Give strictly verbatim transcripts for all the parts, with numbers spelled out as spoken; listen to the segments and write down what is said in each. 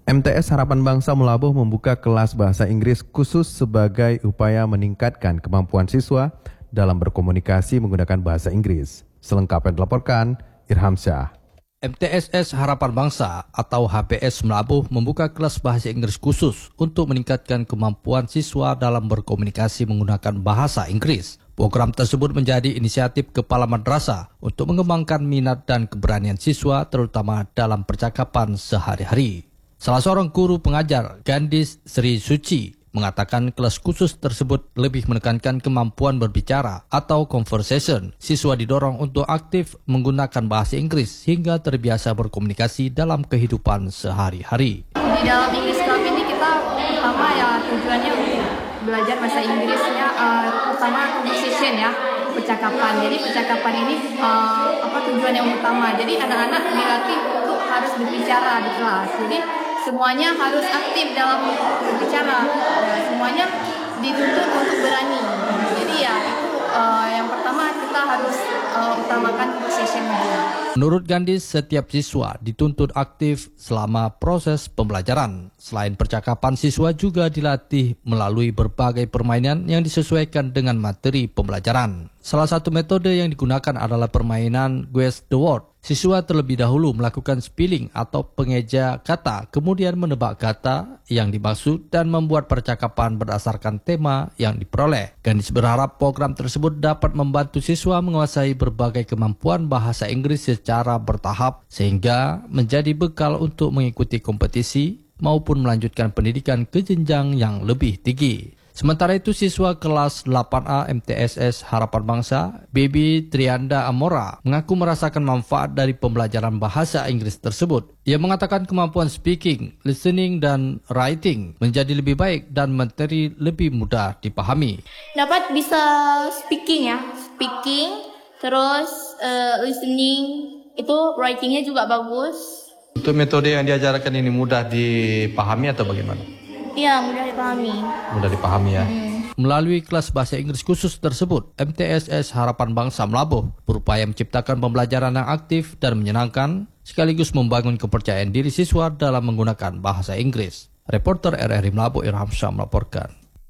M T S Harapan Bangsa Melabuh membuka kelas bahasa Inggris khusus sebagai upaya meningkatkan kemampuan siswa dalam berkomunikasi menggunakan bahasa Inggris. Selengkapnya dilaporkan Irham Syah. M T S S Harapan Bangsa atau H B S Melabuh membuka kelas bahasa Inggris khusus untuk meningkatkan kemampuan siswa dalam berkomunikasi menggunakan bahasa Inggris. Program tersebut menjadi inisiatif kepala madrasah untuk mengembangkan minat dan keberanian siswa terutama dalam percakapan sehari-hari. Salah seorang guru pengajar, Gandis Sri Suci, mengatakan kelas khusus tersebut lebih menekankan kemampuan berbicara atau conversation. Siswa didorong untuk aktif menggunakan bahasa Inggris hingga terbiasa berkomunikasi dalam kehidupan sehari-hari. Di dalam English Club ini kita pertama ya tujuannya untuk belajar bahasa Inggrisnya, uh, pertama conversation ya, percakapan. Jadi percakapan ini uh, apa tujuan yang utama. Jadi anak-anak dilatih untuk harus berbicara di kelas. Jadi semuanya harus aktif dalam berbicara. Nah, semuanya dituntut untuk berani. Jadi ya itu uh, yang pertama kita harus uh, utamakan conversation dulu. Menurut Gandis, setiap siswa dituntut aktif selama proses pembelajaran. Selain percakapan, siswa juga dilatih melalui berbagai permainan yang disesuaikan dengan materi pembelajaran. Salah satu metode yang digunakan adalah permainan Guess the Word. Siswa terlebih dahulu melakukan spelling atau pengeja kata, kemudian menebak kata yang dimaksud dan membuat percakapan berdasarkan tema yang diperoleh. Gandis berharap program tersebut dapat membantu siswa menguasai berbagai kemampuan bahasa Inggris secara bertahap sehingga menjadi bekal untuk mengikuti kompetisi maupun melanjutkan pendidikan ke jenjang yang lebih tinggi. Sementara itu, siswa kelas delapan A M T S S Harapan Bangsa, Baby Trianda Amora, mengaku merasakan manfaat dari pembelajaran bahasa Inggris tersebut. Ia mengatakan kemampuan speaking, listening, dan writing menjadi lebih baik dan materi lebih mudah dipahami. Dapat bisa speaking ya, speaking, terus uh, listening, itu writingnya juga bagus. Untuk metode yang diajarkan ini mudah dipahami atau bagaimana? Iya, mudah dipahami. Mudah dipahami ya. Hmm. Melalui kelas bahasa Inggris khusus tersebut, M T S S Harapan Bangsa Melabuh berupaya menciptakan pembelajaran yang aktif dan menyenangkan, sekaligus membangun kepercayaan diri siswa dalam menggunakan bahasa Inggris. Reporter R R I Melabuh Irham Syah melaporkan.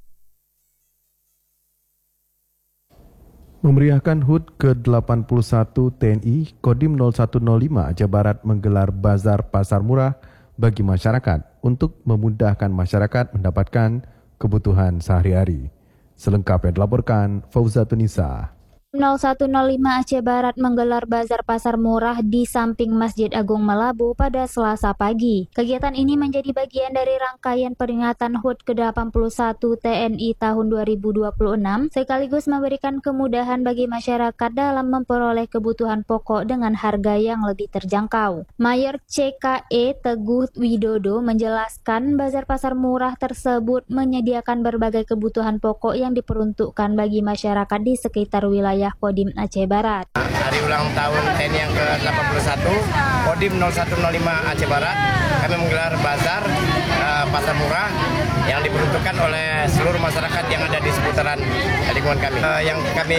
Memeriahkan H U T ke delapan puluh satu T N I, Kodim nol satu nol lima Aceh Barat menggelar bazar pasar murah bagi masyarakat untuk memudahkan masyarakat mendapatkan kebutuhan sehari-hari. Selengkapnya dilaporkan Fauzatun Nisa. nol satu nol lima Aceh Barat menggelar bazar pasar murah di samping Masjid Agung Melabuh pada Selasa pagi. Kegiatan ini menjadi bagian dari rangkaian peringatan H U T ke delapan puluh satu T N I tahun dua ribu dua puluh enam, sekaligus memberikan kemudahan bagi masyarakat dalam memperoleh kebutuhan pokok dengan harga yang lebih terjangkau. Mayor C K E Teguh Widodo menjelaskan bazar pasar murah tersebut menyediakan berbagai kebutuhan pokok yang diperuntukkan bagi masyarakat di sekitar wilayah Kodim Aceh Barat. Hari ulang tahun T N I yang ke delapan puluh satu, Kodim nol satu nol lima Aceh Barat, kami menggelar bazar uh, pasar murah yang diperuntukkan oleh seluruh masyarakat yang ada di seputaran lingkungan kami. Uh, yang kami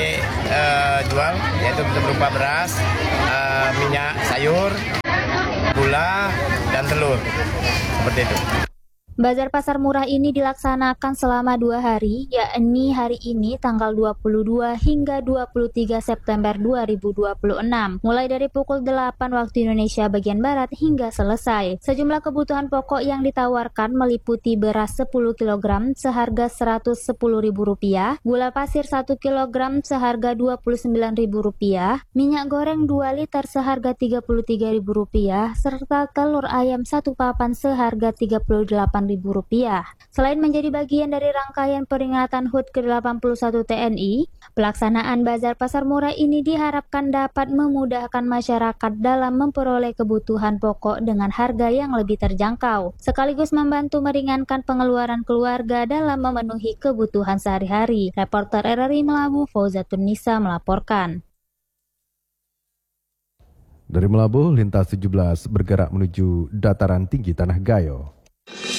uh, jual yaitu berupa beras, uh, minyak sayur, gula, dan telur. Seperti itu. Bazar pasar murah ini dilaksanakan selama dua hari, yakni hari ini tanggal dua puluh dua hingga dua puluh tiga September dua ribu dua puluh enam, mulai dari pukul delapan waktu Indonesia bagian Barat hingga selesai. Sejumlah kebutuhan pokok yang ditawarkan meliputi beras sepuluh kilogram seharga seratus sepuluh ribu rupiah, gula pasir satu kilogram seharga dua puluh sembilan ribu rupiah, minyak goreng dua liter seharga tiga puluh tiga ribu rupiah, serta telur ayam satu papan seharga tiga puluh delapan ribu rupiah. Selain menjadi bagian dari rangkaian peringatan H U T ke delapan puluh satu T N I, pelaksanaan bazar pasar murah ini diharapkan dapat memudahkan masyarakat dalam memperoleh kebutuhan pokok dengan harga yang lebih terjangkau, sekaligus membantu meringankan pengeluaran keluarga dalam memenuhi kebutuhan sehari-hari. Reporter R R I Melabuh Fauzatun Nisa melaporkan. Dari Melabuh, lintas tujuh belas bergerak menuju dataran tinggi Tanah Gayo.